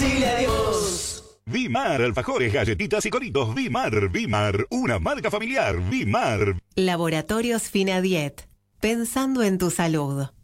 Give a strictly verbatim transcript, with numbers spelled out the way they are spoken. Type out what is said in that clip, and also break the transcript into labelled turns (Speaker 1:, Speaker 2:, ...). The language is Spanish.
Speaker 1: decirle adiós.
Speaker 2: Vimar, alfajores, galletitas y coritos. Vimar, Vimar, una marca familiar. Vimar.
Speaker 3: Laboratorios Finadiet. Pensando en tu salud.